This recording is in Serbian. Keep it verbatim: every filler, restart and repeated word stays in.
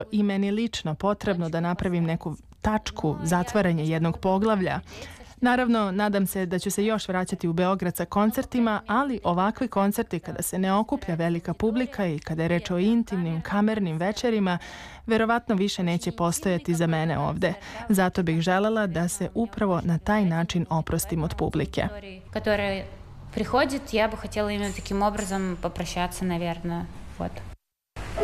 I meni lično potrebno da napravim neku tačku zatvaranja jednog poglavlja. Naravno, nadam se da ću se još vraćati u Beograd sa koncertima, ali ovakvi koncerti kada se ne okuplja velika publika i kada je reč o intimnim, kamernim večerima, verovatno više neće postojati za mene ovde. Zato bih želela da se upravo na taj način oprostim od publike. Prihodit, ja bih htjela imati takim obrazom poprощаться, naверное. Вот.